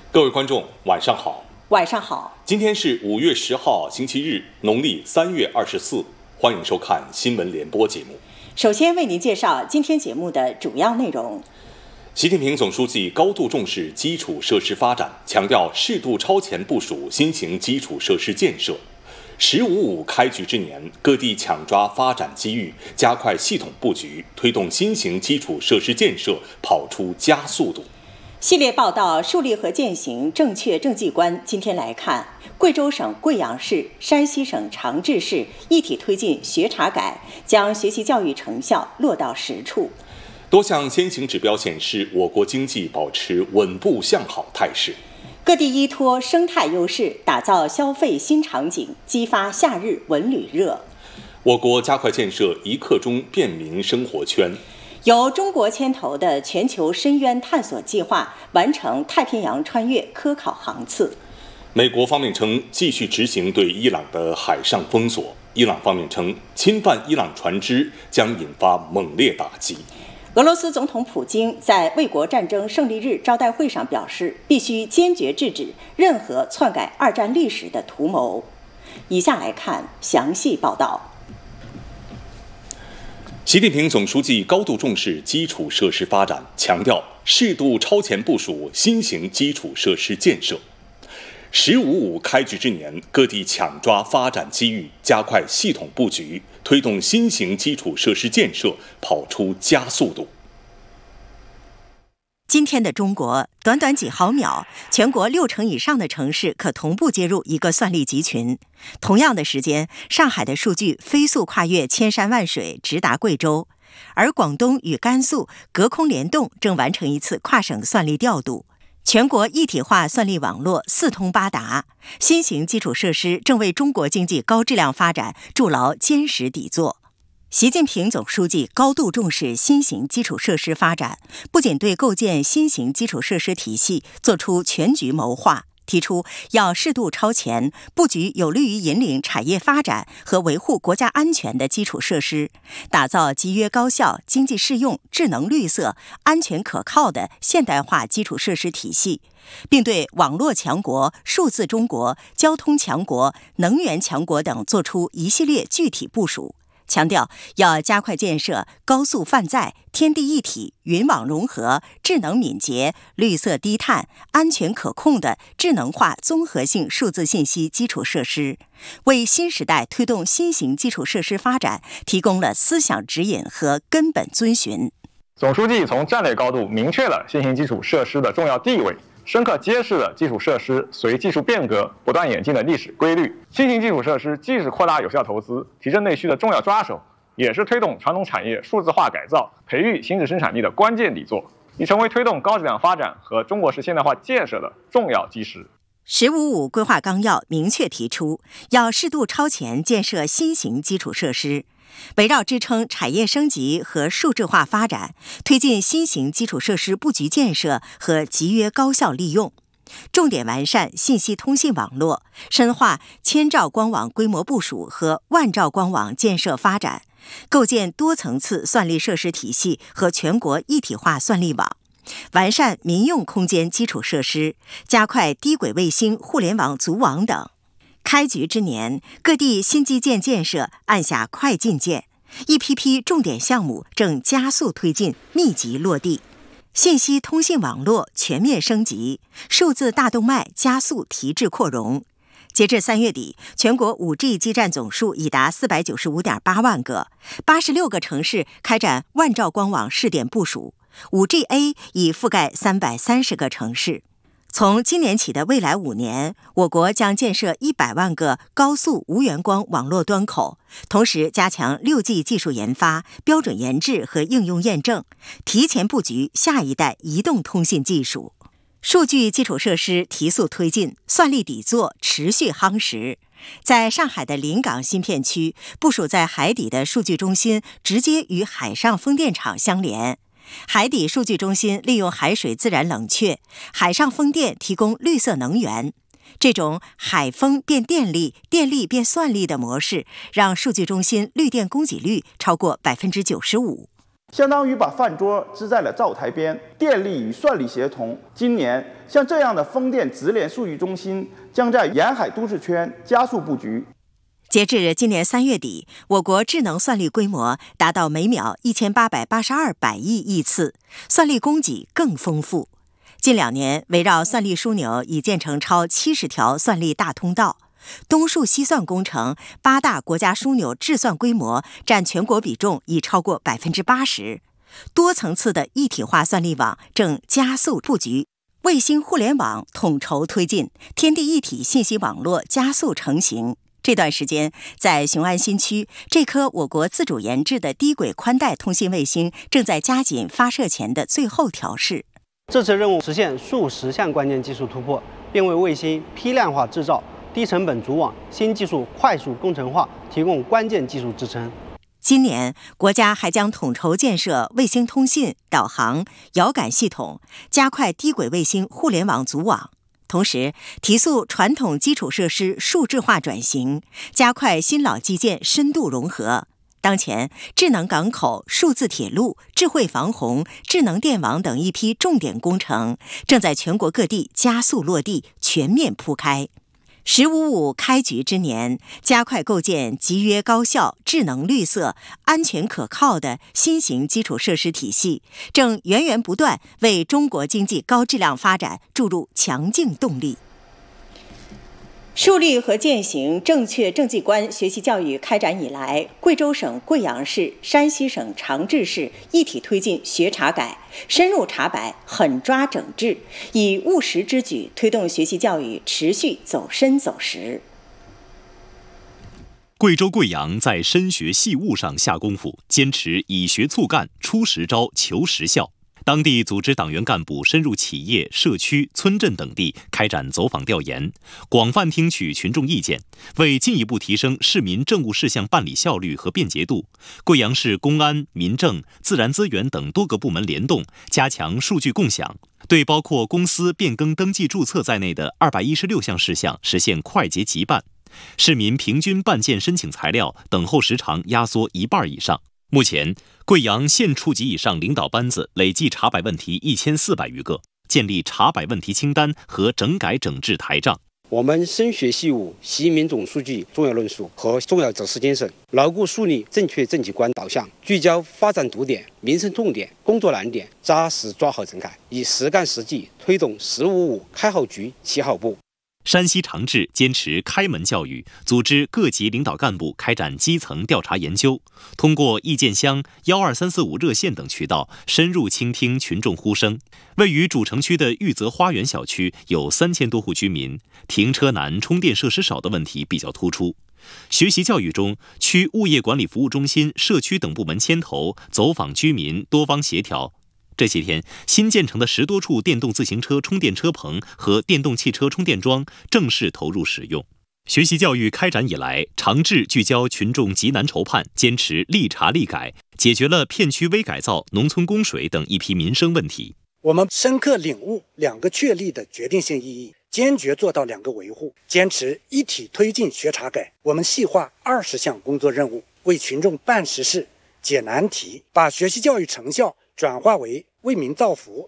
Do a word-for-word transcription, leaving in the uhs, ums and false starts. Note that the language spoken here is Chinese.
各位观众，晚上好。 晚上好。 今天是五月十号，星期日，农历三月二十四。欢迎收看新闻联播节目。 首先为您介绍今天节目的主要内容。 习近平总书记高度重视基础设施发展，强调适度超前部署新型基础设施建设。十五五开局之年，各地抢抓发展机遇，加快系统布局，推动新型基础设施建设跑出加速度。 系列报道树立和践行正确政绩观。今天来看，贵州省贵阳市、山西省长治市一体推进学查改，将学习教育成效落到实处。 多项先行指标显示，我国经济保持稳步向好态势。 各地依托生态优势，打造消费新场景，激发夏日文旅热。 我国加快建设一刻钟便民生活圈。 由中国牵头的全球深渊探索计划完成太平洋穿越科考航次。 美国方面称继续执行对伊朗的海上封锁，伊朗方面称侵犯伊朗船只将引发猛烈打击。 俄罗斯总统普京在卫国战争胜利日招待会上表示，必须坚决制止任何篡改二战历史的图谋。以下来看详细报道。 习近平总书记高度重视基础设施发展，强调适度超前部署新型基础设施建设。十五五开局之年，各地抢抓发展机遇，加快系统布局，推动新型基础设施建设跑出加速度。 今天的中国，短短几毫秒，全国六成以上的城市可同步接入一个算力集群。同样的时间，上海的数据飞速跨越千山万水，直达贵州，而广东与甘肃隔空联动，正完成一次跨省算力调度。全国一体化算力网络四通八达，新型基础设施正为中国经济高质量发展筑牢坚实底座。习近平总书记高度重视新型基础设施发展，不仅对构建新型基础设施体系作出全局谋划，提出要适度超前布局有利于引领产业发展和维护国家安全的基础设施，打造集约高效、经济适用、智能绿色、安全可靠的现代化基础设施体系，并对网络强国、数字中国、交通强国、能源强国等作出一系列具体部署。强调要加快建设高速泛在、天地一体、云网融合、智能敏捷、绿色低碳、安全可控的智能化综合性数字信息基础设施，为新时代推动新型基础设施发展提供了思想指引和根本遵循。 总书记从战略高度明确了新型基础设施的重要地位，深刻揭示了基础设施随技术变革不断演进的历史规律。新型基础设施既是扩大有效投资、提振内需的重要抓手，也是推动传统产业数字化改造、培育新质生产力的关键底座，已成为推动高质量发展和中国式现代化建设的重要基石。 十五五规划纲要明确提出，要适度超前建设新型基础设施，围绕支撑产业升级和数字化发展，推进新型基础设施布局建设和集约高效利用，重点完善信息通信网络，深化千兆光网规模部署和万兆光网建设发展，构建多层次算力设施体系和全国一体化算力网，完善民用空间基础设施，加快低轨卫星互联网组网等。开局之年，各地新基建建设按下快进键，一批批重点项目正加速推进，密集落地。信息通信网络全面升级，数字大动脉加速提质扩容。截至三月底，全国 五 G 基站总数已达 四百九十五点八万个，八十六个城市开展万兆光网试点部署， 五 G A 已覆盖三百三十个城市。从今年起的未来五年，我国将建设一百万个高速无源光网络端口，同时加强 六 G 技术研发、标准研制和应用验证，提前布局下一代移动通信技术。数据基础设施提速推进，算力底座持续夯实。在上海的临港新片区，部署在海底的数据中心直接与海上风电场相连。海底数据中心利用海水自然冷却，海上风电提供绿色能源。这种海风变电力、电力变算力的模式，让数据中心绿电供给率超过百分之九十五。 相当于把饭桌支在了灶台边。电力与算力协同，今年像这样的风电直联数据中心将在沿海都市圈加速布局。 截至今年三月底，我国智能算力规模达到每秒一千八百八十二百亿亿次，算力供给更丰富。近两年，围绕算力枢纽已建成超七十条算力大通道。东数西算工程八大国家枢纽制算规模占全国比重已超过百分之八十，多层次的一体化算力网正加速布局，卫星互联网统筹推进，天地一体信息网络加速成型。这段时间，在雄安新区，这颗我国自主研制的低轨宽带通信卫星正在加紧发射前的最后调试。 这次任务实现数十项关键技术突破，并为卫星批量化制造、低成本组网、新技术快速工程化提供关键技术支撑。 今年，国家还将统筹建设卫星通信、导航、遥感系统，加快低轨卫星互联网组网，同时提速传统基础设施数字化转型，加快新老基建深度融合。当前，智能港口、数字铁路、智慧防洪、智能电网等一批重点工程正在全国各地加速落地，全面铺开。十五五开局之年，加快构建集约高效、智能绿色、安全可靠的新型基础设施体系，正源源不断为中国经济高质量发展注入强劲动力。树立和践行正确政绩观学习教育开展以来，贵州省贵阳市、山西省长治市一体推进学查改，深入查摆，狠抓整治，以务实之举推动学习教育持续走深走实。 贵州贵阳在深学细务上下功夫，坚持以学促干、出实招、求实效。当地组织党员干部深入企业、社区、村镇等地开展走访调研，广泛听取群众意见，为进一步提升市民政务事项办理效率和便捷度，贵阳市公安、民政、自然资源等多个部门联动，加强数据共享，对包括公司变更登记注册在内的二百一十六项事项实现快捷急办，市民平均办件申请材料等候时长压缩一半以上。目前，贵阳县处级以上领导班子累计查摆问题一千四百余个，建立查摆问题清单和整改整治台账。 我们深学细务、习民总书记重要论述和重要指示精神，牢固树立正确政绩观导向，聚焦发展堵点、民生重点、工作难点，扎实抓好整改，以实干实际推动“十五五”开好局、起好步。 山西长治坚持开门教育，组织各级领导干部开展基层调查研究，通过意见箱、幺二三四五热线等渠道深入倾听群众呼声。位于主城区的玉泽花园小区有三千多户居民，停车难、充电设施少的问题比较突出。学习教育中，区物业管理服务中心、社区等部门牵头走访居民，多方协调。这些天，新建成的十多处电动自行车充电车棚和电动汽车充电桩正式投入使用。学习教育开展以来，长治聚焦群众急难愁盼，坚持立查立改，解决了片区微改造、农村供水等一批民生问题。 我们深刻领悟两个确立的决定性意义，坚决做到两个维护，坚持一体推进学查改。我们细化二十项工作任务，为群众办实事、解难题，把学习教育成效转化为为民造福、